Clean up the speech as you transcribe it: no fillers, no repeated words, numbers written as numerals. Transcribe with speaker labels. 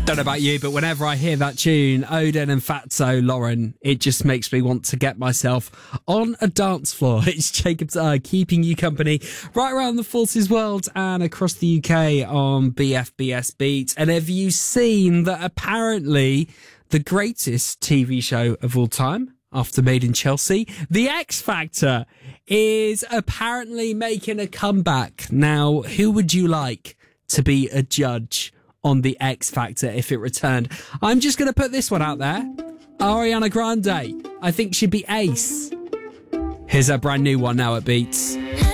Speaker 1: Don't know about you, but whenever I hear that tune, Odin and Fatso Lauren, it just makes me want to get myself on a dance floor. It's Jacob's keeping you company right around the Forces world and across the UK on BFBS Beat. And have you seen that apparently the greatest TV show of all time, after Made in Chelsea, The X Factor, is apparently making a comeback. Now, who would you like to be a judge on The X Factor if it returned? I'm just going to put this one out there. Ariana Grande. I think she'd be ace. Here's her brand new one now at Beats.